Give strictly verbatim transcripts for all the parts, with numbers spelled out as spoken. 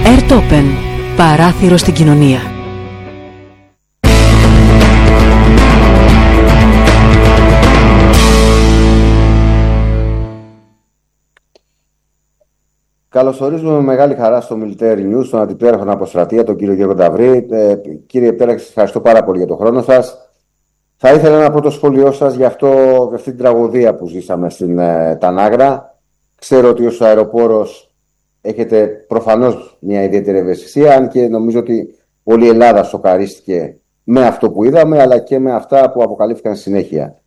Airtopen. Παράθυρο στην κοινωνία. Καλωσορίζουμε με μεγάλη χαρά στο Military News, στον Αντιπέραχο Αποστρατεία, τον κύριο Γιώργο Νταβρή. Ε, κύριε Πέραχη, σας ευχαριστώ πάρα πολύ για τον χρόνο σας. Θα ήθελα να πω το σχόλιο σας για, αυτό, για αυτή την τραγωδία που ζήσαμε στην ε, Τανάγρα. Ξέρω ότι ως αεροπόρος έχετε προφανώς μια ιδιαίτερη ευαισθησία, αν και νομίζω ότι όλη η Ελλάδα σοκαρίστηκε με αυτό που είδαμε, αλλά και με αυτά που αποκαλύφθηκαν συνέχεια.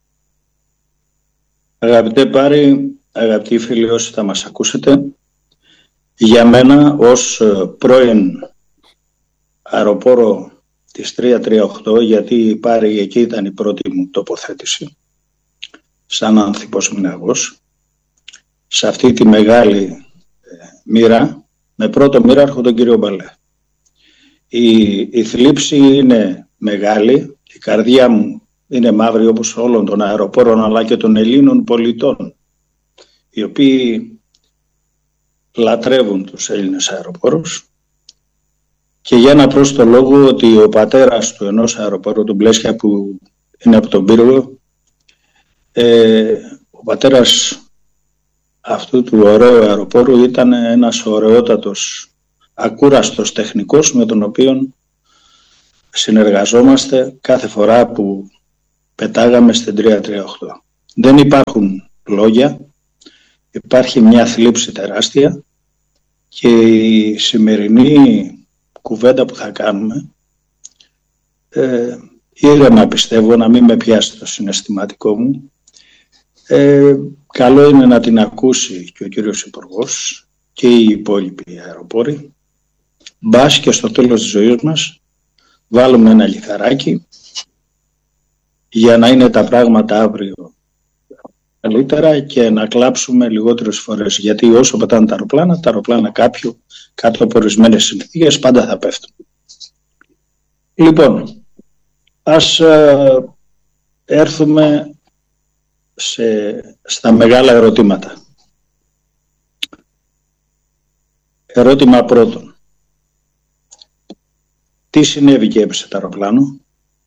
Αγαπητέ Πάρη, αγαπητοί φίλοι όσοι θα μας ακούσετε, για μένα ως πρώην αεροπόρο της τριακόσια τριάντα οκτώ, γιατί Πάρη εκεί ήταν η πρώτη μου τοποθέτηση σαν άνθυπος μηναγός, σε αυτή τη μεγάλη ε, μοίρα, με πρώτο μοίραρχο τον κύριο Μπαλέ. Η, η θλίψη είναι μεγάλη, η καρδιά μου είναι μαύρη όπως όλων των αεροπόρων αλλά και των Ελλήνων πολιτών, οι οποίοι λατρεύουν τους Έλληνες αεροπόρους, και για ένα prostο λόγο ότι ο πατέρας του ενός αεροπόρου του Μπλέσια που είναι από τον Πύργο, ε, ο πατέρας αυτού του ωραίου αεροπόρου ήταν ένας ωραιότατος, ακούραστος τεχνικός με τον οποίο συνεργαζόμαστε κάθε φορά που πετάγαμε στην τριακόσια τριάντα οκτώ. Δεν υπάρχουν λόγια, υπάρχει μια θλίψη τεράστια, και η σημερινή κουβέντα που θα κάνουμε, ε, ήρεμα πιστεύω, να μην με πιάσει το συναισθηματικό μου, ε, καλό είναι να την ακούσει και ο κύριος Υπουργός και οι υπόλοιποι αεροπόροι, μπας και στο τέλος της ζωής μας βάλουμε ένα λιθαράκι για να είναι τα πράγματα αύριο καλύτερα και να κλάψουμε λιγότερες φορές, γιατί όσο πετάνε τα αεροπλάνα, τα αεροπλάνα κάποιου κάτω από ορισμένες συνθήκες πάντα θα πέφτουν. Λοιπόν, ας ε, έρθουμε σε, στα μεγάλα ερωτήματα. Ερώτημα πρώτον. Τι συνέβη και έπεσε το αεροπλάνο?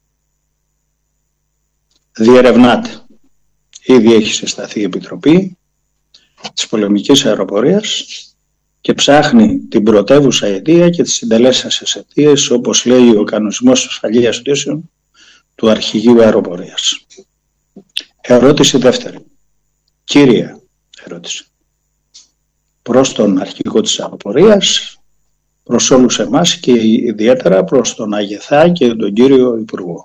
Διερευνάται. Ήδη έχει συσταθεί η Επιτροπή της Πολεμικής Αεροπορίας και ψάχνει την πρωτεύουσα αιτία και τις συντελέσσασες αιτίες, όπως λέει ο Κανονισμός Ασφαλείας Πτήσεων του Αρχηγείου Αεροπορίας. Ερώτηση δεύτερη. Κύρια ερώτηση. Προς τον Αρχηγό της Αεροπορίας, προς όλους εμάς και ιδιαίτερα προς τον Αγεθά και τον κύριο Υπουργό.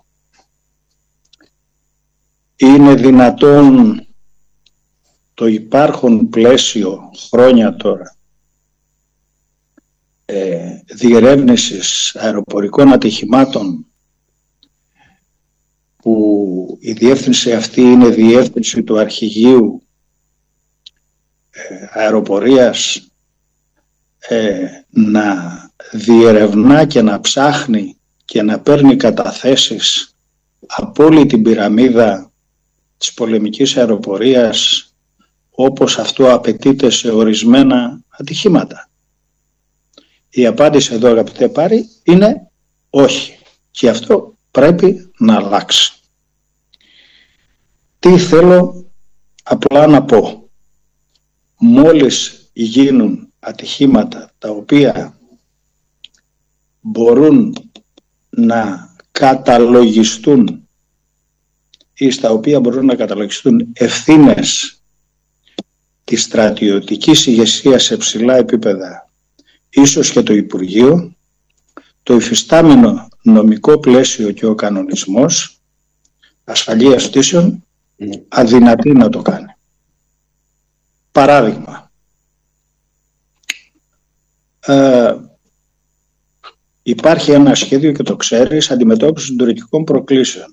Είναι δυνατόν το υπάρχον πλαίσιο χρόνια τώρα ε, διερεύνησης αεροπορικών ατυχημάτων, που η διεύθυνση αυτή είναι διεύθυνση του Αρχηγείου ε, Αεροπορίας, ε, να διερευνά και να ψάχνει και να παίρνει καταθέσεις από όλη την πυραμίδα της πολεμικής αεροπορίας, όπως αυτό απαιτείται σε ορισμένα ατυχήματα? Η απάντηση εδώ, αγαπητέ Πάρη, είναι όχι, και αυτό πρέπει να αλλάξει. Τι θέλω απλά να πω? Μόλις γίνουν ατυχήματα τα οποία μπορούν να καταλογιστούν ή στα οποία μπορούν να καταλογιστούν ευθύνες της στρατιωτικής ηγεσίας σε ψηλά επίπεδα, ίσως και το Υπουργείο, το υφιστάμενο νομικό πλαίσιο και ο κανονισμός ασφαλείας πτήσεων αδυνατεί να το κάνει. Παράδειγμα, ε, υπάρχει ένα σχέδιο, και το ξέρεις, αντιμετώπιση των τουρκικών προκλήσεων.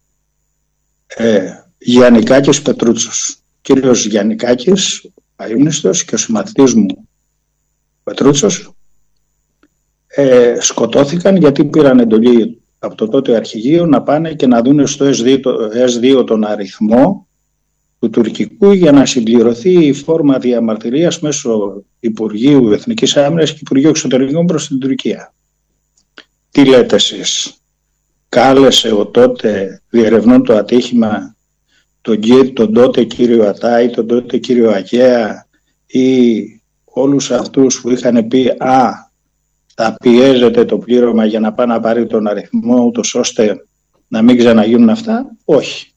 Ε, Γιαννικάκης Πετρούτσος. Κύριος Γιαννικάκης, αείμνηστος, και ο συμμαθητής μου Πετρούτσος ε, σκοτώθηκαν γιατί πήραν εντολή από το τότε αρχηγείο να πάνε και να δουν στο ες δύο, το, ες δύο τον αριθμό του τουρκικού για να συμπληρωθεί η φόρμα διαμαρτυρίας μέσω Υπουργείου Εθνικής Άμυνας και Υπουργείου Εξωτερικών προς την Τουρκία. Τι λέτε εσείς? Κάλεσε ο τότε διερευνών το ατύχημα τον, τον τότε κύριο Ατάη, τον τότε κύριο Αγέα ή όλους αυτούς που είχαν πει «Α, θα πιέζεται το πλήρωμα για να πάει να πάρει τον αριθμό ούτως ώστε να μην ξαναγίνουν αυτά»? Όχι.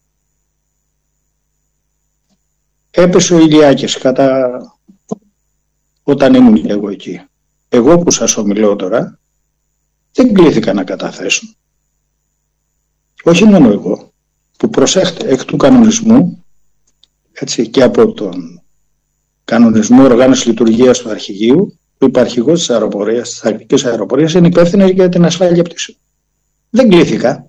Έπεσε ο Ηλιάκης κατά... όταν ήμουν και εγώ εκεί. Εγώ που σας ομιλώ τώρα δεν κλήθηκα να καταθέσω. Όχι μόνο εγώ, που προσέχτε, εκ του κανονισμού, έτσι, και από τον κανονισμό οργάνωσης λειτουργίας του αρχηγείου, ο υπαρχηγός της αεροπορίας, της τακτικής αεροπορίας, είναι υπεύθυνος για την ασφάλεια πτήσεων. Δεν κλήθηκα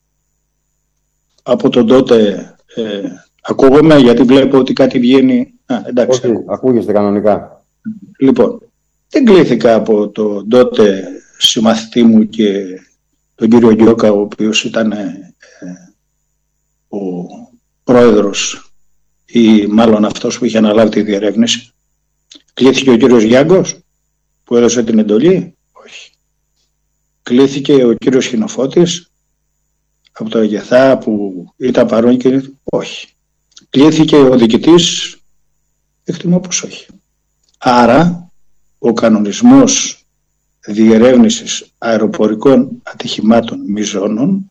από τον τότε... Ε, ακούγομαι γιατί βλέπω ότι κάτι βγαίνει. Α, εντάξει, όχι, ακούγεστε κανονικά. Λοιπόν, δεν κλήθηκα από τον τότε συμμαθητή μου και τον κύριο Γιώκα, ο οποίος ήταν ε, ο πρόεδρος ή μάλλον αυτός που είχε αναλάβει τη διερεύνηση. Κλήθηκε ο κύριος Γιάγκος που έδωσε την εντολή? Όχι. Κλήθηκε ο κύριος Χινοφώτης από το ΕΓΕΘΑ που ήταν παρόν και... όχι. Κλήθηκε ο διοικητής? Εκτιμώ πως όχι. Άρα ο κανονισμός διερεύνησης αεροπορικών ατυχημάτων μιζώνων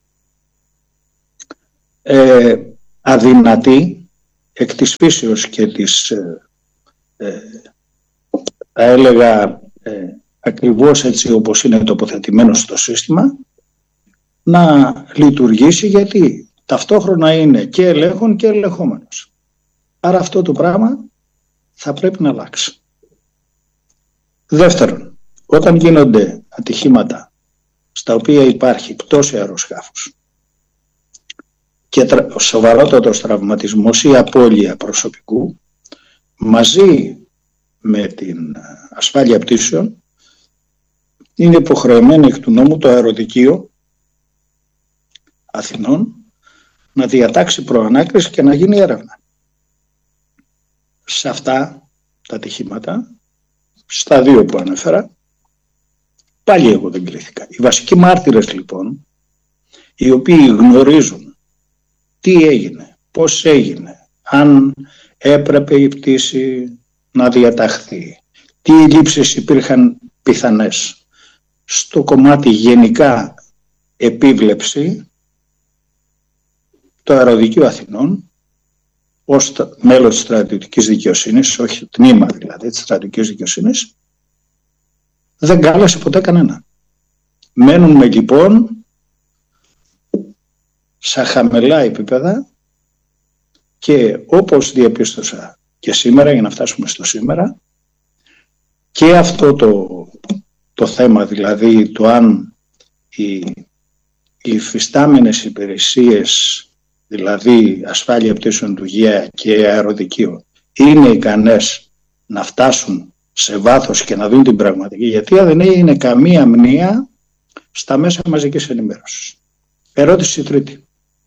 ε, αδυνατεί εκ της φύσεως και της ε, ε, θα έλεγα ε, ακριβώς έτσι όπως είναι τοποθετημένο στο σύστημα να λειτουργήσει, γιατί ταυτόχρονα είναι και ελέγχον και ελεγχόμενος. Άρα αυτό το πράγμα θα πρέπει να αλλάξει. Δεύτερον, όταν γίνονται ατυχήματα στα οποία υπάρχει πτώση αεροσκάφους και τρα... σοβαρότατος τραυματισμός ή απώλεια προσωπικού, μαζί με την ασφάλεια πτήσεων είναι υποχρεωμένο εκ του νόμου το Αεροδικείο Αθηνών να διατάξει προανάκριση και να γίνει έρευνα. Σε αυτά τα ατυχήματα, στα δύο που ανέφερα, πάλι εγώ δεν κλήθηκα. Οι βασικοί μάρτυρες λοιπόν, οι οποίοι γνωρίζουν τι έγινε, πώς έγινε, αν έπρεπε η πτήση να διαταχθεί, τι λήψεις υπήρχαν πιθανές, στο κομμάτι γενικά επίβλεψη, το Αεροδικείο Αθηνών ως μέλος της στρατιωτικής δικαιοσύνης, όχι τμήμα δηλαδή της στρατιωτικής δικαιοσύνης, δεν κάλεσε ποτέ κανένα. Μένουμε λοιπόν σε χαμηλά επίπεδα και όπως διαπίστωσα και σήμερα, για να φτάσουμε στο σήμερα, και αυτό το, το θέμα, δηλαδή το αν οι, οι υφιστάμενες υπηρεσίες, δηλαδή ασφάλεια πτήσεων του ΓΕΑ και αεροδικείο, είναι ικανές να φτάσουν σε βάθος και να δουν την πραγματική, γιατί δεν είναι καμία μνήα στα μέσα μαζικής ενημέρωσης. Ερώτηση τρίτη.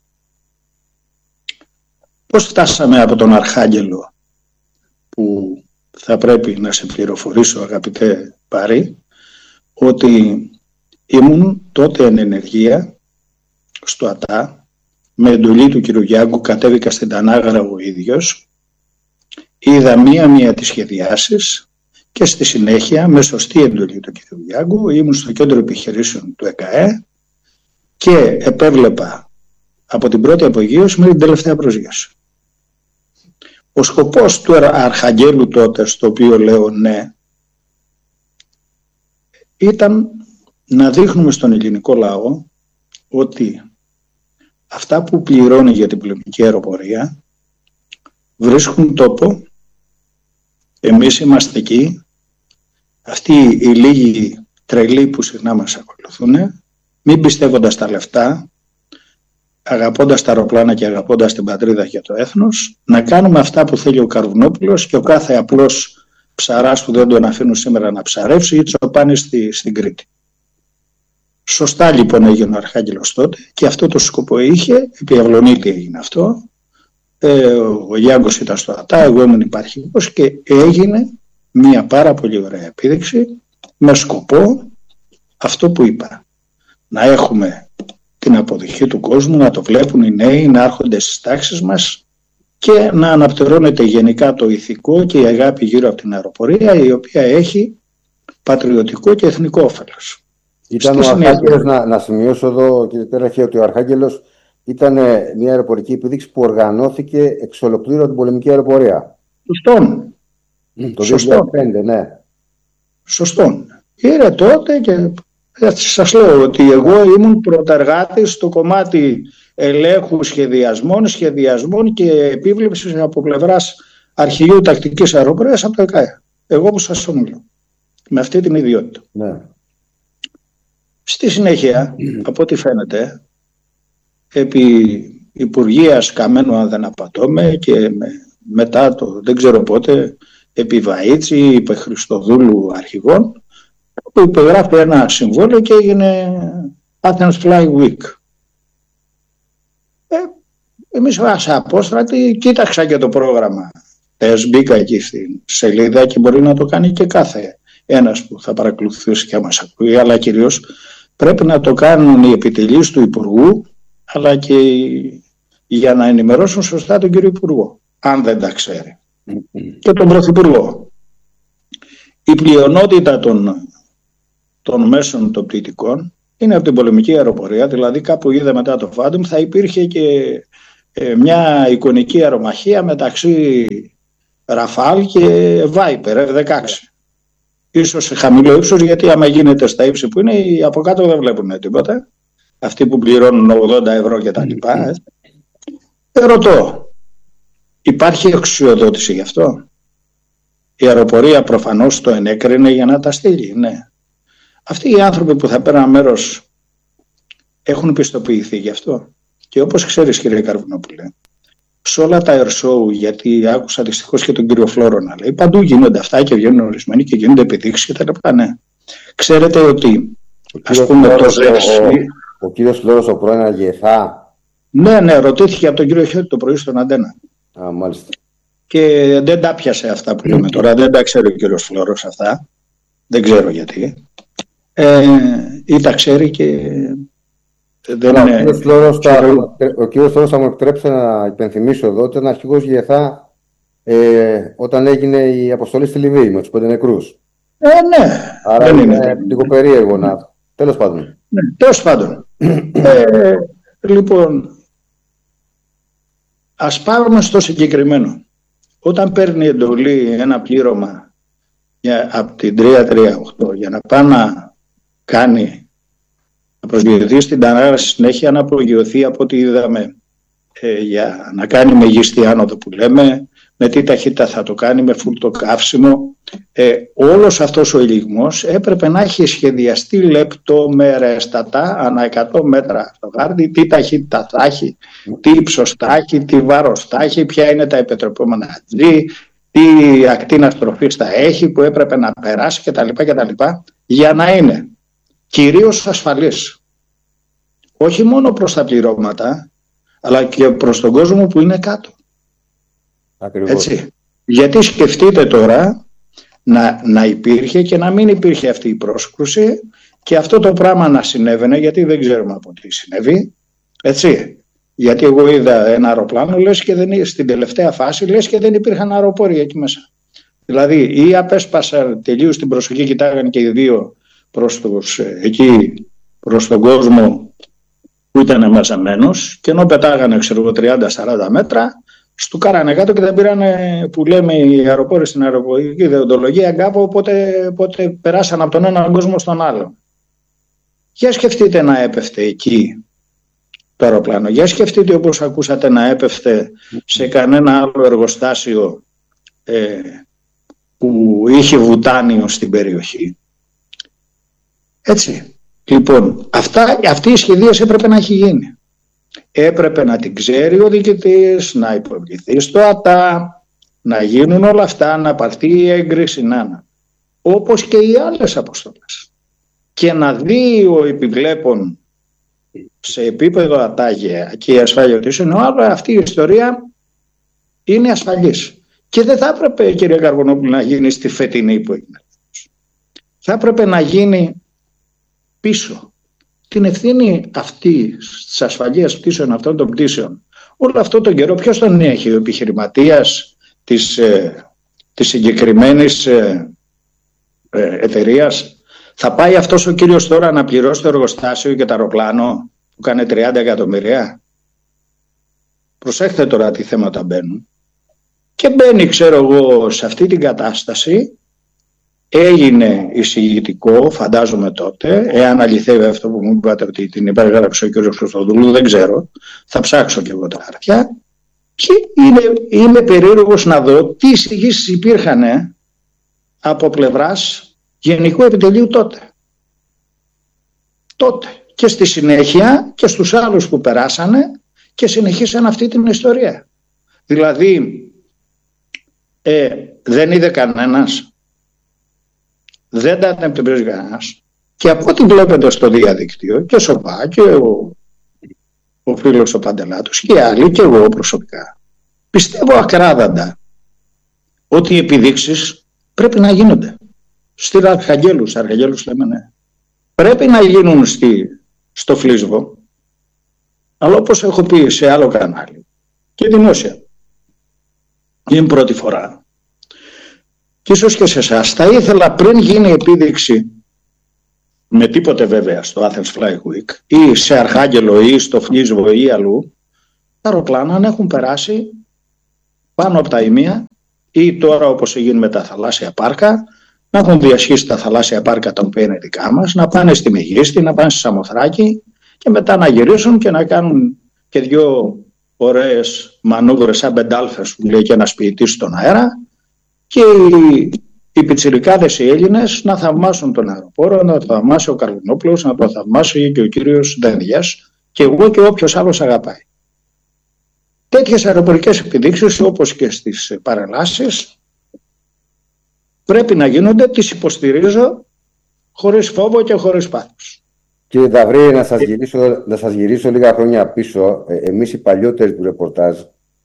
Πώς φτάσαμε από τον Αρχάγγελο, που θα πρέπει να σε πληροφορήσω αγαπητέ Πάρη, ότι ήμουν τότε εν ενεργεία στο ΑΤΑ, με εντολή του κ. Γιάγκου κατέβηκα στην Τανάγρα ο ίδιος, είδα μία-μία τις σχεδιάσεις και στη συνέχεια με σωστή εντολή του κ. Γιάγκου ήμουν στο κέντρο επιχειρήσεων του ΕΚΑΕ και επέβλεπα από την πρώτη απογείωση με την τελευταία προσγείωση. Ο σκοπός του Αρχαγγέλου τότε, στο οποίο λέω ναι, ήταν να δείχνουμε στον ελληνικό λαό ότι αυτά που πληρώνει για την πολεμική αεροπορία βρίσκουν τόπο. Εμείς είμαστε εκεί. Αυτοί οι λίγοι τρελοί που συχνά μας ακολουθούν, μην πιστεύοντας τα λεφτά, αγαπώντας τα αεροπλάνα και αγαπώντας την πατρίδα και το έθνος, να κάνουμε αυτά που θέλει ο Καρβουνόπουλος και ο κάθε απλός ψαράς που δεν τον αφήνουν σήμερα να ψαρεύσει ή τσοπάνει στη, στην Κρήτη. Σωστά λοιπόν έγινε ο Αρχάγγελος τότε και αυτό το σκοπό είχε, επί Αυλονίτη έγινε αυτό, ε, ο Γιάνγκος ήταν στο ΑΤΑ, εγώ ήμουν υπαρχικός και έγινε μια πάρα πολύ ωραία επίδειξη με σκοπό αυτό που είπα. Να έχουμε την αποδοχή του κόσμου, να το βλέπουν οι νέοι, να έρχονται στις τάξεις μας και να αναπτερώνεται γενικά το ηθικό και η αγάπη γύρω από την αεροπορία, η οποία έχει πατριωτικό και εθνικό όφελος. Ήταν ο Αρχάγγελος, να, να σημειώσω εδώ, κύριε Πέραχη, ότι ο Αρχάγγελος ήταν μια αεροπορική επίδειξη που οργανώθηκε εξ ολοκλήρου από την πολεμική αεροπορία. Σωστόν. Το δύο χιλιάδες πέντε, ναι. Σωστόν. Είναι τότε και σας λέω ότι εγώ ήμουν πρωτεργάτης στο κομμάτι ελέγχου σχεδιασμών, σχεδιασμών και επίβλεψης από πλευράς αρχηγείου τακτικής αεροπορίας από το ΕΚΑΕ. Εγώ που σας ομιλώ. Με αυτή την ιδιότητα. Ναι. Στη συνέχεια, από ό,τι φαίνεται, επί Υπουργείας καμένου αν δεν απατώμε και με, μετά το δεν ξέρω πότε, επί Βαΐτσι, επί Χριστοδούλου αρχηγών, που υπεγράφει ένα συμβόλαιο και έγινε Athens Fly Week. Ε, εμείς ως απόστρατοι κοίταξα και το πρόγραμμα. Τες μπήκα εκεί στη σελίδα και μπορεί να το κάνει και κάθε ένας που θα παρακολουθήσει και μας ακούει, αλλά κυρίως πρέπει να το κάνουν οι επιτελείς του Υπουργού, αλλά και για να ενημερώσουν σωστά τον κύριο Υπουργό, αν δεν τα ξέρει, και τον Πρωθυπουργό. Η πλειονότητα των, των μέσων των πτυτικών είναι από την πολεμική αεροπορία, δηλαδή κάπου είδα μετά το Phantom θα υπήρχε και ε, μια εικονική αερομαχία μεταξύ Ραφάλ και Viper εφ δεκαέξι. Ίσως σε χαμηλό ύψος, γιατί άμα γίνεται στα ύψη που είναι, οι από κάτω δεν βλέπουν τίποτα. Αυτοί που πληρώνουν ογδόντα ευρώ και τα λοιπά. Ε, ρωτώ, υπάρχει εξουσιοδότηση γι' αυτό? Η αεροπορία προφανώς το ενέκρινε για να τα στείλει, ναι. Αυτοί οι άνθρωποι που θα πέραν μέρος έχουν πιστοποιηθεί γι' αυτό. Και όπως ξέρεις, κύριε Καρβουνόπουλε, σε όλα τα air show, γιατί άκουσα δυστυχώς και τον κύριο Φλόρο να λέει, παντού γίνονται αυτά και βγαίνουν ορισμένοι και γίνονται επιδείξεις και τα λοιπά, ναι. Ξέρετε ότι, ας πούμε, το Ζέρσι... Ο, ο κύριος Φλόρος, ο πρώην Αγιεθά. Ναι, ναι, ρωτήθηκε από τον κύριο Χιώτη το πρωί στον Αντένα. Α, μάλιστα. Και δεν τα πιάσε αυτά που λέμε τώρα, δεν τα ξέρει ο κύριος Φλόρος αυτά. Δεν ξέρω γιατί. Ε, ή τα ξέρει και... Δεν Αλλά, είναι... ο, κύριος Φλόρος θα, ο κύριος Φλόρος θα μου επιτρέψει να υπενθυμίσω εδώ ότι ήταν αρχηγός Γιεθά ε, όταν έγινε η αποστολή στη Λιβύη με τους πέντε νεκρούς. Ε, ναι. Άρα δεν είναι, είναι λίγο περίεργο να... Τέλος πάντων. Ναι, τέλος πάντων. ε, λοιπόν, ας πάρουμε στο συγκεκριμένο. Όταν παίρνει εντολή ένα πλήρωμα για, από την τρία τρία οκτώ για να πάει να κάνει, να προσγειωθεί στην τανάγραση συνέχεια, να προγειωθεί από ό,τι είδαμε, ε, για να κάνει μεγιστή άνοδο που λέμε, με τι ταχύτητα θα το κάνει, με φουλτο καύσιμο. Ε, όλος αυτός ο ελιγμός έπρεπε να έχει σχεδιαστεί λεπτομερέστατα ανά εκατό μέτρα στο χάρτη, τι ταχύτητα θα έχει, τι ύψος θα έχει, τι βάρος θα έχει, ποια είναι τα επιτρεπόμενα G, τι ακτίνα στροφής θα έχει που έπρεπε να περάσει κτλ. κτλ. Για να είναι κυρίως ασφαλής. Όχι μόνο προς τα πληρώματα, αλλά και προς τον κόσμο που είναι κάτω. Ακριβώς. Έτσι. Γιατί σκεφτείτε τώρα να, να υπήρχε και να μην υπήρχε αυτή η πρόσκρουση και αυτό το πράγμα να συνέβαινε, γιατί δεν ξέρουμε από τι συνέβη. Έτσι. Γιατί εγώ είδα ένα αεροπλάνο, λες, και δεν, στην τελευταία φάση λες και δεν υπήρχαν αεροπόροι εκεί μέσα. Δηλαδή ή απέσπασαν τελείως την προσοχή, κοιτάγαν και οι δύο προς, τους, εκεί, προς τον κόσμο που ήταν μαζεμένος, και ενώ πετάγανε ξέρω τριάντα σαράντα μέτρα, στου κάρανε κάτω και δεν πήρανε, που λέμε οι αεροπόροι στην αεροπορική δεοντολογία, κάπου, οπότε, οπότε περάσαν από τον έναν κόσμο στον άλλο. Για σκεφτείτε να έπεφτε εκεί το αεροπλάνο. Για σκεφτείτε, όπως ακούσατε, να έπεφτε σε κανένα άλλο εργοστάσιο ε, που είχε βουτάνιο στην περιοχή. Έτσι. Λοιπόν, αυτά, αυτή η σχεδίαση έπρεπε να έχει γίνει. Έπρεπε να την ξέρει ο διοικητής, να υποβληθεί στο ΑΤΑ, να γίνουν όλα αυτά, να πάρθει η έγκριση, να, όπως και οι άλλες αποστολές. Και να δει ο επιβλέπων σε επίπεδο ΑΤΑ και η ασφάλεια ότι είναι, αλλά αυτή η ιστορία είναι ασφαλής. Και δεν θα έπρεπε, κύριε Καρβονόπουλο, να γίνει στη φετινή που έγινε. Θα έπρεπε να γίνει πίσω. Την ευθύνη αυτή της ασφαλείας πτήσεων αυτών των πτήσεων, όλο αυτό τον καιρό, ποιος τον έχει? Ο επιχειρηματίας της, ε, της συγκεκριμένης ε, ε, εταιρείας? Θα πάει αυτός ο κύριος τώρα να πληρώσει το εργοστάσιο και το αεροπλάνο που κάνει τριάντα εκατομμύρια? Προσέχτε τώρα τι θέματα μπαίνουν. Και μπαίνει, ξέρω εγώ, σε αυτή την κατάσταση. Έγινε εισηγητικό, φαντάζομαι τότε, εάν αληθεύει αυτό που μου είπατε ότι την υπέγραψε ο κ. Χριστοδούλου, δεν ξέρω, θα ψάξω και εγώ τα χαρτιά. Και είναι, είμαι περίεργος να δω τι εισηγήσεις υπήρχαν ε, από πλευράς Γενικού Επιτελείου τότε. Τότε. Και στη συνέχεια και στους άλλους που περάσανε και συνεχίσαν αυτή την ιστορία. Δηλαδή, ε, δεν είδε κανένας. Δεν τα αντιμετωπίζει κανένας. Και από ό,τι βλέπετε στο διαδίκτυο, και ο Σοπά και ο, ο φίλος ο Παντελάτος και άλλοι και εγώ προσωπικά, πιστεύω ακράδαντα ότι οι επιδείξεις πρέπει να γίνονται. Στη Αρχαγγέλους, Αρχαγγέλους λέμε ναι. Πρέπει να γίνουν στη, στο Φλίσβο, αλλά όπως έχω πει σε άλλο κανάλι και δημόσια, είναι πρώτη φορά. Και ίσως και σε εσάς θα ήθελα πριν γίνει επίδειξη, με τίποτε βέβαια στο Athens Fly Week ή σε Αρχάγγελο ή στο Φλίσβο ή αλλού, τα αεροπλάνα να έχουν περάσει πάνω από τα ημεία ή τώρα όπως έγινε με τα θαλάσσια πάρκα, να έχουν διασχίσει τα θαλάσσια πάρκα τα οποία είναι δικά μας, να πάνε στη Μεγίστη, να πάνε στη Σαμοθράκη και μετά να γυρίσουν και να κάνουν και δύο ωραίες μανούβρες σαν πεντάλφες που λέει και ένας ποιητής στον αέρα και οι, οι πιτσιρικάδες οι Έλληνες να θαυμάσουν τον αεροπόρο, να το θαυμάσει ο Καρβουνόπουλος, να το θαυμάσει και ο κύριος Δένδιας και εγώ και όποιος άλλος αγαπάει. Τέτοιες αεροπορικές επιδείξεις όπως και στις παρελάσεις πρέπει να γίνονται, τις υποστηρίζω χωρίς φόβο και χωρίς πάθος. Κύριε Δαβρή, να σας γυρίσω, να σας γυρίσω λίγα χρόνια πίσω. Ε, εμείς οι παλιότεροι του ρεπορτάζ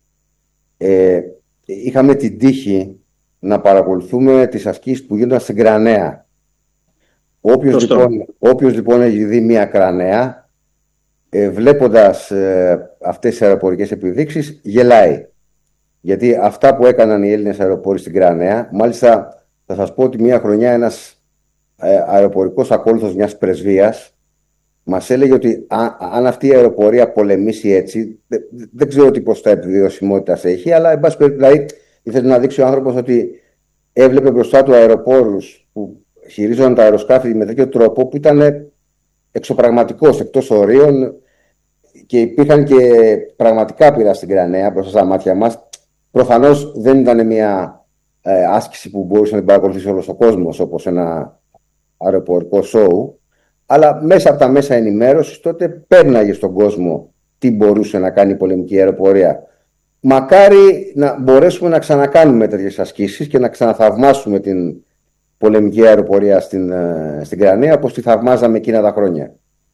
ε, είχαμε την τύχη να παρακολουθούμε τις ασκήσεις που γίνονταν στην Κραναία. Όποιος λοιπόν, όποιος λοιπόν έχει δει μια Κραναία, ε, βλέποντας ε, αυτές τις αεροπορικές επιδείξεις, γελάει. Γιατί αυτά που έκαναν οι Έλληνες αεροπόροι στην Κραναία, μάλιστα θα σας πω ότι μια χρονιά ένας ε, αεροπορικός ακόλουθος μιας πρεσβείας μας έλεγε ότι α, αν αυτή η αεροπορία πολεμήσει έτσι, δεν, δεν ξέρω τι ποσοστά επιβιωσιμότητας έχει, αλλά εν πάση περιπτώσει, δηλαδή, ήθελε να δείξει ο άνθρωπος ότι έβλεπε μπροστά του αεροπόρους που χειρίζονταν τα αεροσκάφη με τέτοιο τρόπο που ήταν εξωπραγματικός, εκτός ορίων, και υπήρχαν και πραγματικά πειρά στην Κραναία μπροστά στα μάτια μας. Προφανώς δεν ήταν μια ε, άσκηση που μπορούσε να την παρακολουθήσει όλος ο κόσμος όπως ένα αεροπορικό σόου, αλλά μέσα από τα μέσα ενημέρωσης τότε πέρναγε στον κόσμο τι μπορούσε να κάνει η πολεμική αεροπορία. Μακάρι να μπορέσουμε να ξανακάνουμε τέτοιες ασκήσεις και να ξαναθαυμάσουμε την πολεμική αεροπορία στην, στην Κραναία όπως τη θαυμάζαμε εκείνα τα χρόνια.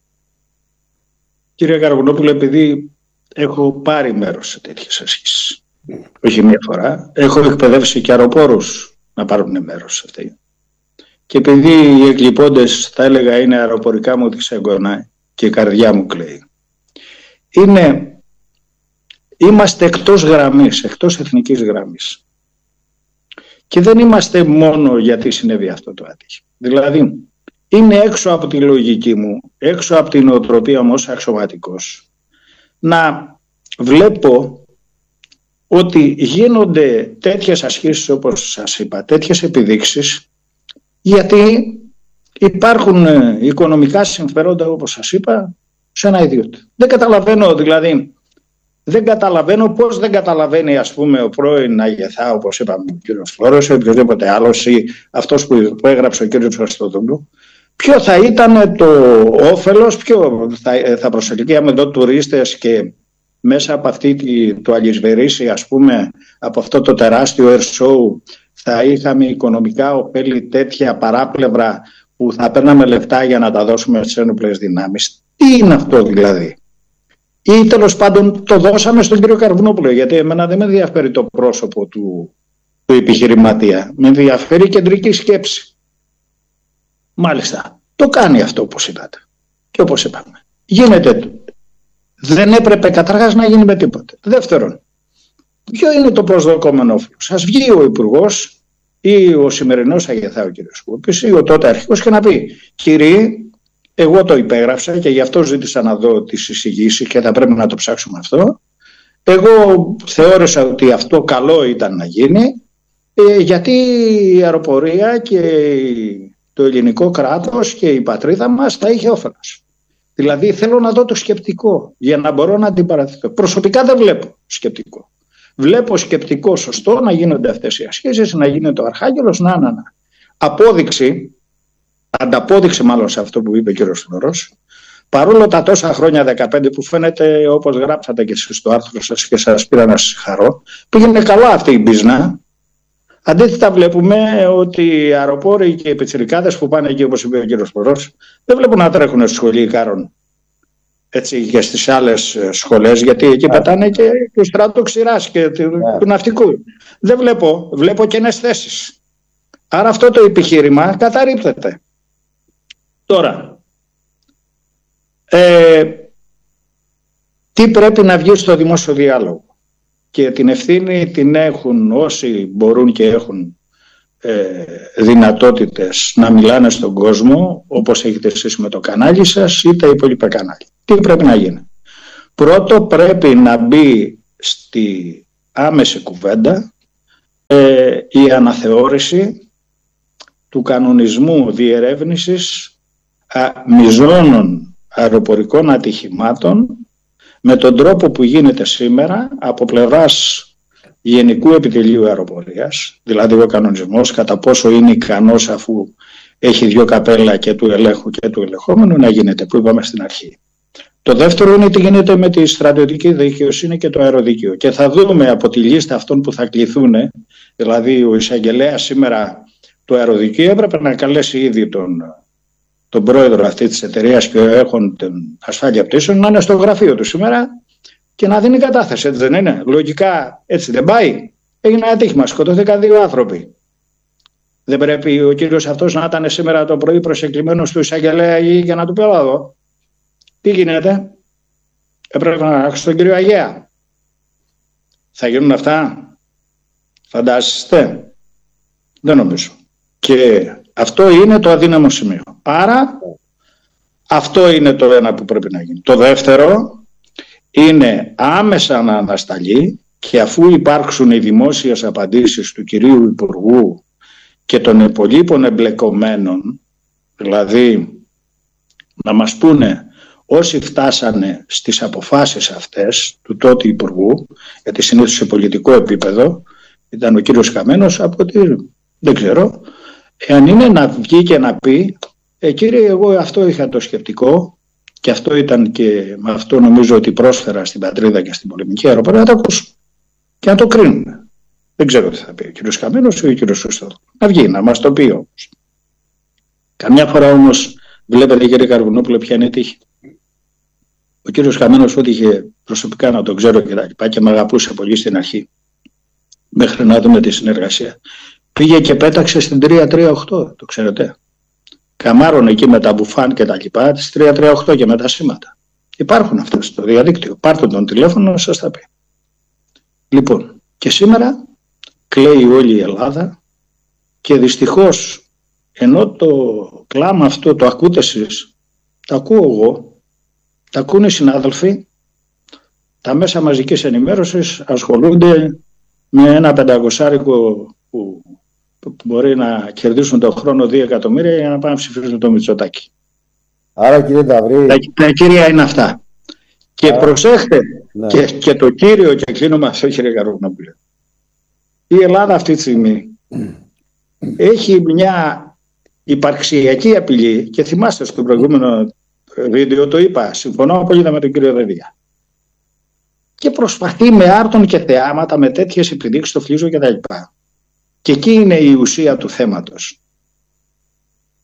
Κύριε Καρβουνόπουλο, επειδή έχω πάρει μέρος σε τέτοιες ασκήσεις, mm. όχι μία φορά, έχω εκπαιδεύσει και αεροπόρους να πάρουν μέρος σε αυτή. Και επειδή οι εκλειπώντες, θα έλεγα, είναι αεροπορικά μου δυσεγγονά και η καρδιά μου κλαίει. Είναι, είμαστε εκτός γραμμής, εκτός εθνικής γραμμής. Και δεν είμαστε μόνο γιατί συνέβη αυτό το άτυχημα. Δηλαδή, είναι έξω από τη λογική μου, έξω από την νοοτροπία μου ως αξιωματικός, να βλέπω ότι γίνονται τέτοιες ασκήσεις όπως σας είπα, τέτοιες επιδείξεις, γιατί υπάρχουν οικονομικά συμφέροντα όπως σας είπα σε ένα ιδιότητα. Δεν καταλαβαίνω δηλαδή, δεν καταλαβαίνω πώς δεν καταλαβαίνει ας πούμε ο πρώην Αγεθά, όπως είπαμε ο κύριος Φλόρος ή οποιοδήποτε άλλος ή αυτός που, που έγραψε ο κύριος Χριστοδούλου, ποιο θα ήταν το όφελος, ποιο θα, θα προσελκύαμε εδώ τουρίστες και μέσα από αυτή τη, το αλυσβερίσι ας πούμε από αυτό το τεράστιο air show θα είχαμε οικονομικά ωφέλη τέτοια παράπλευρα που θα παίρναμε λεφτά για να τα δώσουμε στις ένοπλες δυνάμεις. Τι είναι αυτό δηλαδή? ή τέλος πάντων το δώσαμε στον κύριο Καρβουνόπουλο, γιατί εμένα δεν με ενδιαφέρει το πρόσωπο του, του επιχειρηματία, με ενδιαφέρει η κεντρική σκέψη. Μάλιστα, το κάνει αυτό όπως είπατε και όπως είπαμε. Γίνεται, δεν έπρεπε καταρχάς να γίνει με τίποτε. Δεύτερον, ποιο είναι το προσδοκόμενο όφελος? Σας βγει ο Υπουργός ή ο σημερινός αγεθά ο κ. Σκούπης ή ο τότε αρχηγός και να πει, κύριοι, εγώ το υπέγραψα και γι' αυτό ζήτησα να δω τις εισηγήσεις και θα πρέπει να το ψάξουμε αυτό. Εγώ θεώρησα ότι αυτό καλό ήταν να γίνει, ε, γιατί η αεροπορία και το ελληνικό κράτος και η πατρίδα μας θα είχε όφελος. Δηλαδή θέλω να δω το σκεπτικό για να μπορώ να αντιπαρατηθώ. Προσωπικά δεν βλέπω σκεπτικό. Βλέπω σκεπτικό σωστό να γίνονται αυτές οι ασχέσεις, να γίνεται ο Αρχάγγελος, να, να, να. Απόδειξη, ανταπόδειξη μάλλον σε αυτό που είπε ο κ. Φλωρός, παρόλο τα τόσα χρόνια δεκαπέντε που φαίνεται, όπως γράψατε και εσείς στο άρθρο σας και σας πήρα να συγχαρώ, πήγαινε καλά αυτή η μπίζνα. Αντίθετα βλέπουμε ότι οι αεροπόροι και οι πιτσιρικάδες που πάνε εκεί, όπως είπε ο κ. Φλωρός, δεν βλέπουν να τρέχουν στη σχολή Ικάρων, έτσι, και στις άλλες σχολές, γιατί εκεί πετάνε και του στράτου ξηράς και του, yeah. του ναυτικού. Δεν βλέπω, βλέπω κενές θέσεις. Άρα αυτό το επιχείρημα καταρρίπτεται. Τώρα, ε, τι πρέπει να βγει στο δημόσιο διάλογο? Και την ευθύνη την έχουν όσοι μπορούν και έχουν ε, δυνατότητες να μιλάνε στον κόσμο, όπως έχετε εσείς με το κανάλι σας ή τα υπόλοιπα κανάλια. Τι πρέπει να γίνει? Πρώτο, πρέπει να μπει στη άμεση κουβέντα ε, η αναθεώρηση του κανονισμού διερεύνησης α, μιζώνων αεροπορικών ατυχημάτων με τον τρόπο που γίνεται σήμερα από πλευράς Γενικού Επιτελείου Αεροπορίας, δηλαδή ο κανονισμός κατά πόσο είναι ικανός, αφού έχει δύο καπέλα και του ελέγχου και του ελεγχόμενου, να γίνεται, που είπαμε στην αρχή. Το δεύτερο είναι τι γίνεται με τη στρατιωτική δικαιοσύνη και το αεροδίκαιο. Και θα δούμε από τη λίστα αυτών που θα κληθούν, δηλαδή ο εισαγγελέας σήμερα του αεροδικείου έπρεπε να καλέσει ήδη τον, τον πρόεδρο αυτή της εταιρείας και έχουν την ασφάλεια πτήσεων να είναι στο γραφείο του σήμερα και να δίνει κατάθεση, έτσι δεν είναι? Λογικά έτσι δεν πάει? Έγινε ένα ατύχημα, σκοτώθηκαν δύο άνθρωποι. Δεν πρέπει ο κύριος αυτός να ήταν σήμερα το πρωί προσεκλημένος του εισαγγελέα για να του πει εδώ? Τι γίνεται? Έπρεπε να άκουσει τον κύριο Αγέα. Θα γίνουν αυτά? Φαντάζεστε? Δεν νομίζω. Και αυτό είναι το αδύναμο σημείο. Άρα αυτό είναι το ένα που πρέπει να γίνει. Το δεύτερο είναι άμεσα να ανασταλεί, και αφού υπάρξουν οι δημόσιες απαντήσεις του κυρίου Υπουργού και των υπολείπων εμπλεκομένων, δηλαδή να μας πούνε όσοι φτάσανε στις αποφάσεις αυτές του τότε Υπουργού, γιατί συνήθως σε πολιτικό επίπεδο ήταν ο κύριος Καμένος, από ότι δεν ξέρω, εάν είναι να βγει και να πει ε, κύριε, εγώ αυτό είχα το σκεπτικό και αυτό ήταν και με αυτό νομίζω ότι πρόσφερα στην πατρίδα και στην πολεμική αεροπορία, να το ακούσουν και να το κρίνουμε. Δεν ξέρω τι θα πει ο κύριος Καμένος ή ο κύριος Χριστόδουλος. Να βγει, να μας το πει όμως. Καμιά φορά όμως βλέπετε, κύριε Καρβουνόπουλο, ποια είναι η τύχη. Ο κύριος Καμένος, ό,τι είχε προσωπικά να τον ξέρω και τα λοιπά και με αγαπούσε πολύ στην αρχή, μέχρι να δούμε τη συνεργασία, πήγε και πέταξε στην τρία τρία οκτώ, το ξέρετε. Καμάρων εκεί με τα μπουφάν και τα λοιπά, της τρία τρία οκτώ και με τα σήματα. Υπάρχουν αυτά στο διαδίκτυο. Πάρτε τον τηλέφωνο να σας τα πει. Λοιπόν, και σήμερα κλαίει όλη η Ελλάδα και δυστυχώς, ενώ το κλάμα αυτό το ακούτε εσείς, το ακούω εγώ, τα ακούνε οι συνάδελφοι, τα μέσα μαζικής ενημέρωσης ασχολούνται με ένα πεντακοσάρικο που μπορεί να κερδίσουν τον χρόνο δύο εκατομμύρια για να πάνε να ψηφίσουν το Μητσοτάκη. Άρα, κύριε Νταβρή, τα, τα κύρια είναι αυτά. Και Άρα, προσέχτε, ναι. και, και το κύριο, και κλείνω με αυτό, κύριε Καρβουνόπουλε. Η Ελλάδα αυτή τη στιγμή mm. έχει μια υπαρξιακή απειλή, και θυμάστε στο προηγούμενο βίντεο το είπα, συμφωνώ απόλυτα με τον κύριο Δεδία. Και προσπαθεί με άρτων και θεάματα, με τέτοιες επιδείξεις στο φλίζο κτλ. Και εκεί είναι η ουσία του θέματος.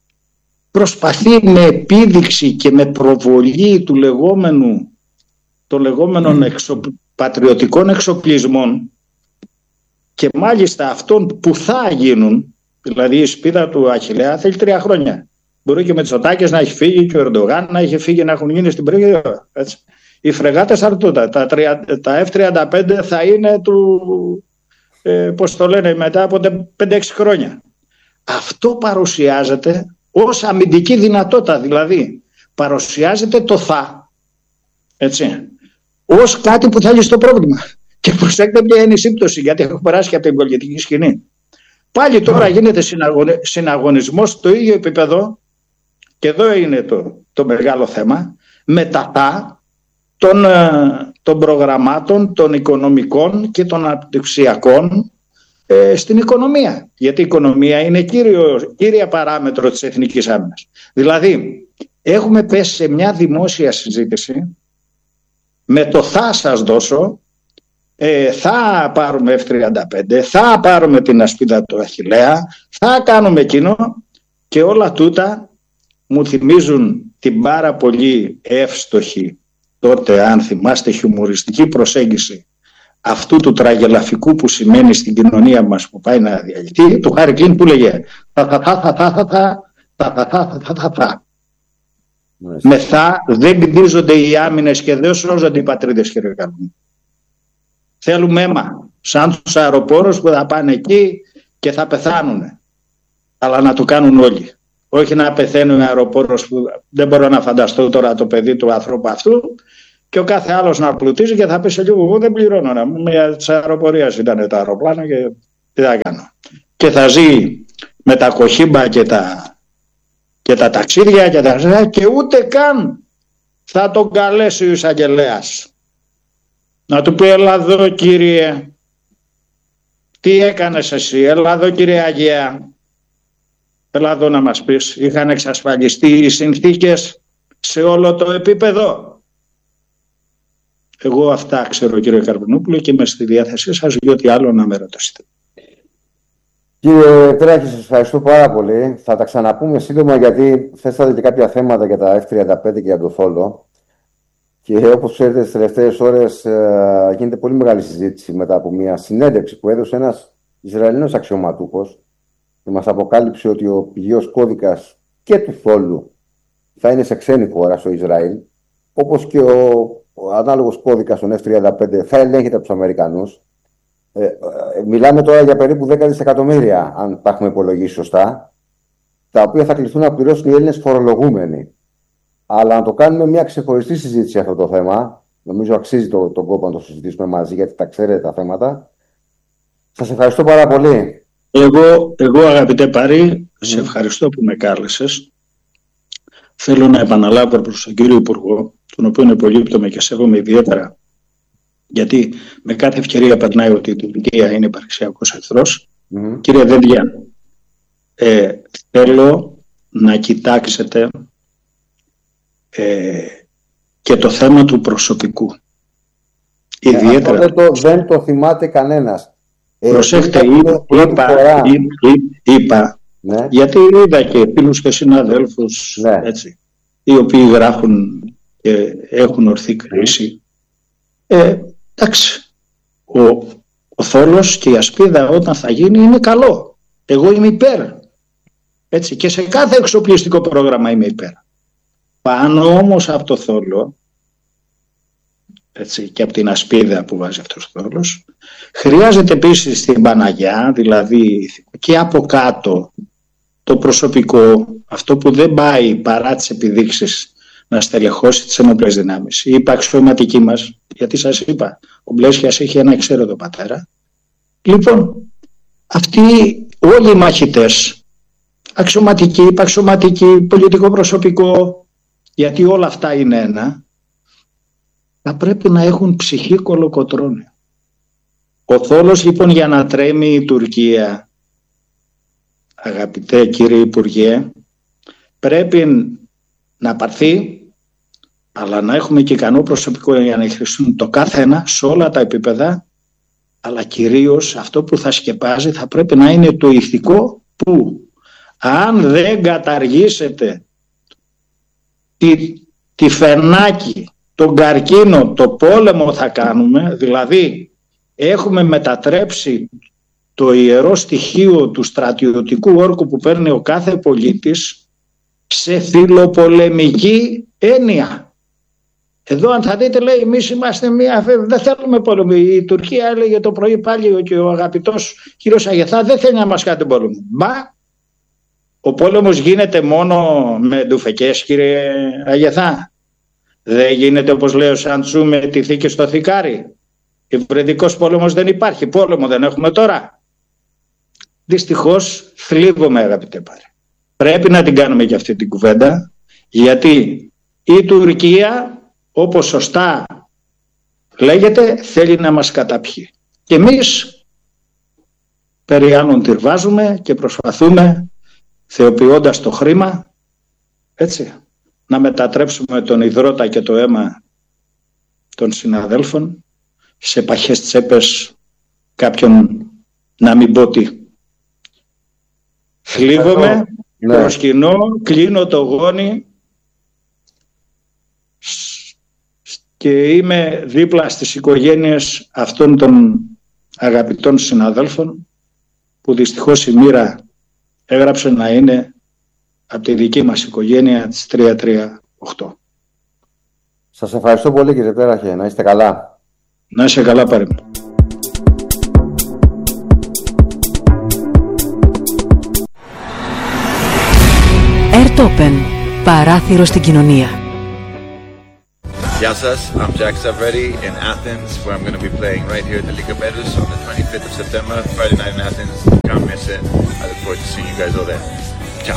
Προσπαθεί με επίδειξη και με προβολή του λεγόμενου των λεγόμενων εξο, πατριωτικών εξοπλισμών και μάλιστα αυτών που θα γίνουν, δηλαδή η σπίδα του Αχιλλέα θέλει τρία χρόνια. Μπορεί και ο Μητσοτάκης να έχει φύγει και ο Ερντογάν να έχει φύγει, να έχουν γίνει στην περίοδο. Οι φρεγάτες Αρτούτα, τα, τα εφ τριάντα πέντε θα είναι του, ε, πώς το λένε, μετά από πέντε έξι χρόνια. Αυτό παρουσιάζεται ως αμυντική δυνατότητα, δηλαδή παρουσιάζεται το θα, έτσι, ως κάτι που θα λύσει το πρόβλημα. Και προσέξτε ποια είναι η σύμπτωση, γιατί έχω περάσει και από την πολιτική σκηνή. Πάλι τώρα γίνεται συναγωνι... συναγωνισμός στο ίδιο επίπεδο, και εδώ είναι το, το μεγάλο θέμα, με τα θα των, των προγραμμάτων, των οικονομικών και των αναπτυξιακών ε, στην οικονομία. Γιατί η οικονομία είναι κύριο, κύρια παράμετρο της εθνικής άμυνας. Δηλαδή, έχουμε πέσει σε μια δημόσια συζήτηση με το θα σας δώσω, ε, θα πάρουμε εφ τριάντα πέντε, θα πάρουμε την ασπίδα του Αχιλλέα, θα κάνουμε εκείνο, και όλα τούτα μου θυμίζουν την πάρα πολύ εύστοχη, τότε αν θυμάστε, χιουμοριστική προσέγγιση αυτού του τραγελαφικού που σημαίνει στην κοινωνία μας που πάει να διαλυθεί, του Χάρη Κλίν, που λέγε θα θα θα θα θα θα θα θα θα θα θα. Με θα δεν κτίζονται οι άμυνες και δεν σώζονται οι πατρίδες, κύριε Καρπού. Θέλουμε αίμα, σαν τους αεροπόρους που θα πάνε εκεί και θα πεθάνουν, αλλά να το κάνουν όλοι. Όχι να πεθαίνει ο αεροπόρος που δεν μπορώ να φανταστώ τώρα το παιδί του ανθρώπου αυτού, και ο κάθε άλλος να πλουτίζει και θα πει σε λίγο, εγώ δεν πληρώνω, να μου, μια της αεροπορίας ήταν τα αεροπλάνα και τι θα κάνω. Και θα ζει με τα κοχύμπα και τα, και τα ταξίδια και, τα, και ούτε καν θα τον καλέσει ο εισαγγελέας. Να του πει, έλα εδώ κύριε, τι έκανες εσύ, έλα εδώ κύριε Αγία, έλα εδώ να μας πεις, είχαν εξασφαλιστεί οι συνθήκες σε όλο το επίπεδο. Εγώ αυτά ξέρω, κύριε Καρπινόπουλο, και είμαι στη διάθεσή σας για ό,τι άλλο να με ρωτήσετε. Κύριε Τράκη, σας ευχαριστώ πάρα πολύ. Θα τα ξαναπούμε σύντομα, γιατί θέσατε και κάποια θέματα για τα εφ τριάντα πέντε και για το Θόλο. Και όπως ξέρετε, στις τελευταίες ώρες ε, γίνεται πολύ μεγάλη συζήτηση μετά από μια συνέντευξη που έδωσε ένας Ισραηλινός αξιωματούχος και μας αποκάλυψε ότι ο πηγαίος κώδικας και του Θόλου θα είναι σε ξένη χώρα, στο Ισραήλ, όπως και ο, ο ανάλογος κώδικας των εφ τριάντα πέντε θα ελέγχεται από τους Αμερικανούς. Ε, ε, μιλάμε τώρα για περίπου δέκα δισεκατομμύρια, αν τα έχουμε υπολογίσει σωστά, τα οποία θα κληθούν να πληρώσουν οι Έλληνες φορολογούμενοι. Αλλά να το κάνουμε μια ξεχωριστή συζήτηση αυτό το θέμα, νομίζω αξίζει το, τον κόπο να το συζητήσουμε μαζί, γιατί τα ξέρετε τα θέματα. Σας ευχαριστώ πάρα πολύ. Εγώ, εγώ αγαπητέ Πάρη, mm. σε ευχαριστώ που με κάλεσες. Θέλω να επαναλάβω προς τον κύριο Υπουργό, τον οποίο υπολείπτομαι και σέβομαι ιδιαίτερα, γιατί με κάθε ευκαιρία περνάει ότι η Τουρκία είναι υπαρξιακός εχθρός. Mm. Κύριε Δένδια, ε, θέλω να κοιτάξετε ε, και το θέμα του προσωπικού. Ε, ιδιαίτερα. Δεν το, δεν το θυμάται κανένας. Προσέχτε, ε, είπα, είπα, είπα ναι. γιατί είδα και φίλους και συναδέλφους ναι. έτσι, οι οποίοι γράφουν και έχουν ορθή κρίση. Ε, εντάξει, ο, ο Θόλος και η ασπίδα όταν θα γίνει είναι καλό. Εγώ είμαι υπέρ. Έτσι, και σε κάθε εξοπλιστικό πρόγραμμα είμαι υπέρ. Πάνω όμως από το Θόλο, έτσι, και από την ασπίδα που βάζει αυτός ο Θόλος, χρειάζεται επίσης την Παναγιά, δηλαδή και από κάτω το προσωπικό, αυτό που δεν πάει παρά τις επιδείξεις να στελεχώσει τις ενόπλες δυνάμεις. Η υπαξιωματική μας, γιατί σας είπα, ο Μπλέσιας έχει ένα εξαίρετο πατέρα. Λοιπόν, αυτοί όλοι οι μαχητές, αξιωματικοί, υπαξιωματικοί, πολιτικό προσωπικό, γιατί όλα αυτά είναι ένα, θα πρέπει να έχουν ψυχή κολοκοτρώνη. Ο Θόλος λοιπόν για να τρέμει η Τουρκία, αγαπητέ κύριε Υπουργέ, πρέπει να πάρθει, αλλά να έχουμε και ικανό προσωπικό για να χρησιμοποιούν το κάθε ένα σε όλα τα επίπεδα, αλλά κυρίως αυτό που θα σκεπάζει θα πρέπει να είναι το ηθικό, που αν δεν καταργήσετε τη, τη φερνάκη τον καρκίνο, το πόλεμο θα κάνουμε, δηλαδή έχουμε μετατρέψει το ιερό στοιχείο του στρατιωτικού όρκου που παίρνει ο κάθε πολίτης σε φιλοπολεμική έννοια. Εδώ αν θα δείτε λέει εμείς είμαστε μια, δεν θέλουμε πόλεμο. Η Τουρκία έλεγε το πρωί πάλι και ο αγαπητός κύριος Αγεθά δεν θέλει να μας κάνει πόλεμο. Μα ο πόλεμος γίνεται μόνο με ντουφεκές, κύριε Αγεθά. Δεν γίνεται όπως λέει ο Σαντσού με τη θήκη στο θικάρι. Υβριδικός πόλεμος δεν υπάρχει. Πόλεμο δεν έχουμε τώρα. Δυστυχώς θλίβομαι αγαπητέ πάρε. Πρέπει να την κάνουμε και αυτή την κουβέντα, γιατί η Τουρκία όπως σωστά λέγεται θέλει να μας καταπιεί. Και εμείς περί άλλων τυρβάζουμε και προσπαθούμε θεοποιώντας το χρήμα, έτσι, να μετατρέψουμε τον υδρότα και το αίμα των συναδέλφων σε παχές τσέπες κάποιον να μην πω τι. Θλίβομαι, ναι. Προσκυνώ, κλείνω το γόνι και είμαι δίπλα στις οικογένειες αυτών των αγαπητών συναδέλφων που δυστυχώς η μοίρα έγραψε να είναι από τη δική μας οικογένεια της τρία τρία οκτώ. Σας ευχαριστώ πολύ κύριε Πτέραχε, να είστε καλά. Να είστε καλά πάρε μου. Airtopen, παράθυρο στην κοινωνία. Γεια σας, I'm Jack Saveri in Athens, where I'm going to be playing right here at the Liga Betis on the twenty-fifth of September, Friday night in Athens. Can't miss it. I look forward to seeing you guys all there. Ciao.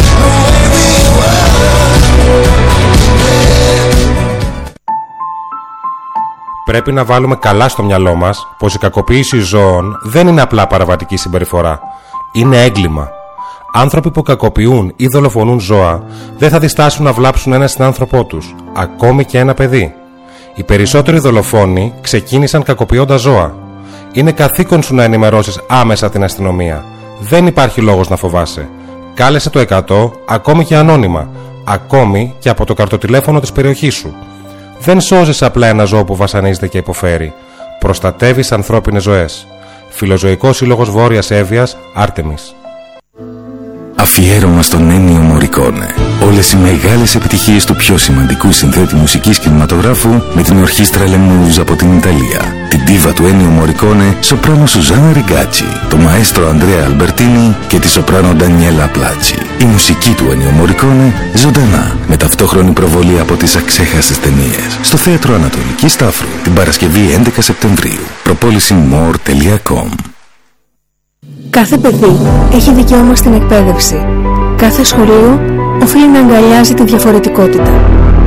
Πρέπει να βάλουμε καλά στο μυαλό μας πως η κακοποίηση ζώων δεν είναι απλά παραβατική συμπεριφορά. Είναι έγκλημα. Άνθρωποι που κακοποιούν ή δολοφονούν ζώα δεν θα διστάσουν να βλάψουν ένα συνάνθρωπό τους, ακόμη και ένα παιδί. Οι περισσότεροι δολοφόνοι ξεκίνησαν κακοποιώντας ζώα. Είναι καθήκον σου να ενημερώσεις άμεσα την αστυνομία. Δεν υπάρχει λόγος να φοβάσαι. Κάλεσε το εκατό, ακόμη και ανώνυμα, ακόμη και από το καρτοτηλέφωνο της περιοχής σου. Δεν σώζεις απλά ένα ζώο που βασανίζεται και υποφέρει. Προστατεύεις ανθρώπινες ζωές. Φιλοζωικός Σύλλογος Βόρειας Εύβοιας, Άρτεμις. Αφιέρωμα στον Ennio Morricone. Όλες οι μεγάλες επιτυχίες του πιο σημαντικού συνθέτη μουσικής κινηματογράφου με την ορχήστρα Lemus από την Ιταλία. Την ντίβα του Ennio Morricone, σοπράνο Σουζάνα Ριγκάτσι, το μαέστρο Ανδρέα Αλμπερτίνι και τη σοπράνο Ντανιέλα Πλάτσι. Η μουσική του Ennio Morricone ζωντανά, με ταυτόχρονη προβολή από τις αξέχαστες ταινίες. Στο Θέατρο Ανατολική Σταύρου, την Παρασκευή έντεκα Σεπτεμβρίου. προπόληση more τελεία com. Κάθε παιδί έχει δικαίωμα στην εκπαίδευση. Κάθε σχολείο οφείλει να αγκαλιάζει τη διαφορετικότητα.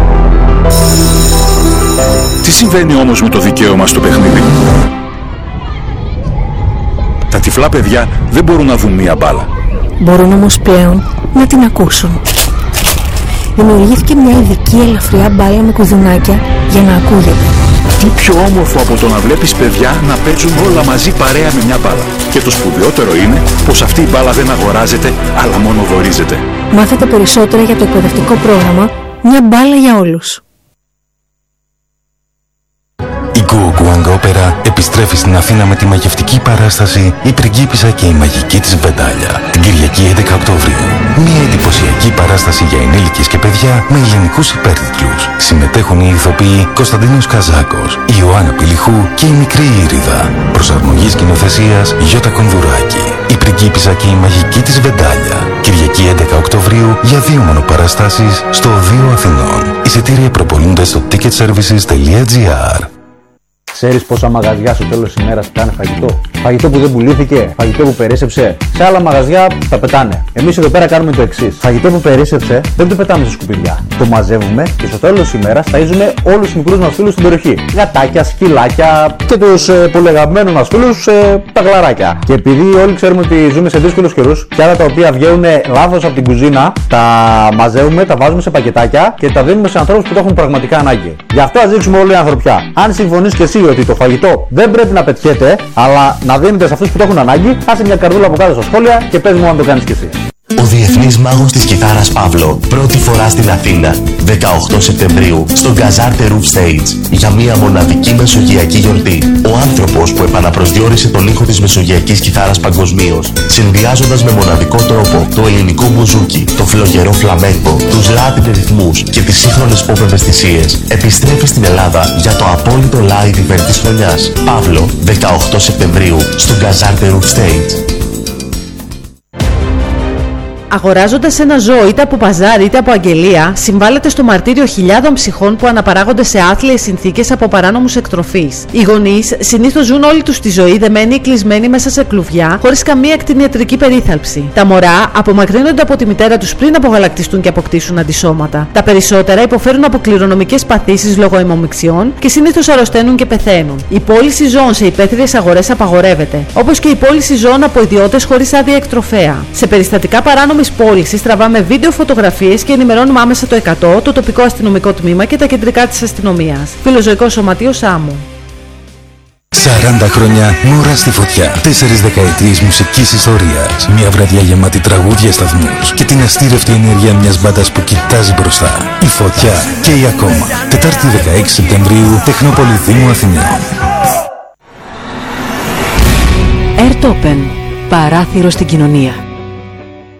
Τι συμβαίνει όμως με το δικαίωμα στο παιχνίδι? Τα τυφλά παιδιά δεν μπορούν να δουν μία μπάλα. Μπορούν όμως πλέον να την ακούσουν. Δημιουργήθηκε μια ειδική ελαφριά μπάλα με κουδουνάκια για να ακούγεται. Τι πιο όμορφο από το να βλέπεις παιδιά να παίζουν όλα μαζί παρέα με μια μπάλα. Και το σπουδαιότερο είναι πως αυτή η μπάλα δεν αγοράζεται, αλλά μόνο δωρίζεται. Μάθετε περισσότερα για το εκπαιδευτικό πρόγραμμα «Μια μπάλα για όλους». Η Γκουογκουάνγκ Όπερα επιστρέφει στην Αθήνα με τη μαγευτική παράσταση «Η πριγκίπισσα και η μαγική της Βεντάλια» την Κυριακή έντεκα Οκτωβρίου. Μια εντυπωσιακή παράσταση για ενήλικες και παιδιά με ελληνικούς υπέρτιτλους. Συμμετέχουν οι ηθοποιοί Κωνσταντίνος Καζάκος, η Ιωάννα Πηλιχού και η μικρή Ήριδα. Προσαρμογή σκηνοθεσίας Γιώτα Κονδουράκη. Η πριγκίπισσα και η μαγική της Βεντάλια. Κυριακή έντεκα Οκτωβρίου για δύο μονοπαραστάσεις στο Οδείο Αθηνών. Εισιτήρια προπολούνται στο ticketservices τελεία gr. Ξέρεις πόσα μαγαζιά στο τέλος της ημέρας πετάνε φαγητό? Φαγητό που δεν πουλήθηκε, φαγητό που περίσσεψε. Σε άλλα μαγαζιά τα πετάνε. Εμείς εδώ πέρα κάνουμε το εξής. Φαγητό που περίσσεψε δεν το πετάμε σε σκουπίδια. Το μαζεύουμε και στο τέλος της ημέρας ταΐζουμε όλους τους μικρούς μας φίλους στην περιοχή. Γατάκια, σκυλάκια και τους ε, πολύ αγαπημένους μας φίλους ε, τα γλαράκια. Και επειδή όλοι ξέρουμε ότι ζούμε σε δύσκολους καιρούς, και άλλα τα οποία βγαίνουν λάθος από την κουζίνα, τα μαζεύουμε, τα βάζουμε σε πακετάκια και τα δίνουμε σε ανθρώπους που το έχουν πραγματικά ανάγκη. Γι' αυτό ας δείξουμε όλη η ανθρωπιά. Αν συμφωνείς και εσύ ότι το φαγητό δεν πρέπει να πετιέται, αλλά να δίνεται σε αυτούς που το έχουν ανάγκη, άσε μια καρδούλα από κάτω στα σχόλια και πες μου αν το κάνεις κι εσύ. Ο Διεθνής Μάγος της Κιθάρας Παύλο, πρώτη φορά στην Αθήνα, δεκαοκτώ Σεπτεμβρίου, στο Gazarte Roof Stage, για μια μοναδική μεσογειακή γιορτή. Ο άνθρωπος που επαναπροσδιορίσε τον ήχο της μεσογειακής κιθάρας παγκοσμίως, συνδυάζοντας με μοναδικό τρόπο το ελληνικό μπουζούκι, το φλογερό φλαμέγκο, τους Latin ρυθμούς και τις σύγχρονες pop ευαισθησίες, επιστρέφει στην Ελλάδα για το απόλυτο live event της χρονιάς. Παύλο, δεκαοκτώ Σεπτεμβρίου, στο Gazarte Roof Stage. Αγοράζοντας ένα ζώο είτε από παζάρι είτε από αγγελία, συμβάλλεται στο μαρτύριο χιλιάδων ψυχών που αναπαράγονται σε άθλιες συνθήκες από παράνομους εκτροφείς. Οι γονείς συνήθως ζουν όλη τους τη ζωή δεμένοι ή κλεισμένοι μέσα σε κλουβιά, χωρίς καμία κτηνιατρική περίθαλψη. Τα μωρά απομακρύνονται από τη μητέρα τους πριν απογαλακτιστούν και αποκτήσουν αντισώματα. Τα περισσότερα υποφέρουν από κληρονομικές παθήσεις λόγω αιμομιξιών και συνήθως αρρωσταίνουν και πεθαίνουν. Η πώληση ζώων σε υπαίθριες αγορές απαγορεύεται, όπως και η πώληση ζώων από ιδιώτες χωρίς άδεια εκτροφέα. Σε περιστατικά παράνομης πώλησης τραβάμε βίντεο φωτογραφίες και ενημερώνουμε άμεσα το εκατό, το τοπικό αστυνομικό τμήμα και τα κεντρικά της αστυνομίας. Φιλοζωικό Σωματείο Σάμου. σαράντα χρόνια μούρα στη φωτιά. Τέσσερις δεκαετίες μουσικής ιστορίας. Μια βραδιά γεμάτη τραγούδια, σταθμούς και την αστήρευτη ενέργεια μιας μπάντας που κοιτάζει μπροστά. Η φωτιά και η ακόμα. Τετάρτη δεκαέξι Σεπτεμβρίου, Τεχνόπολη Δήμου Αθηναίων. Airtopen. Παράθυρο στην κοινωνία.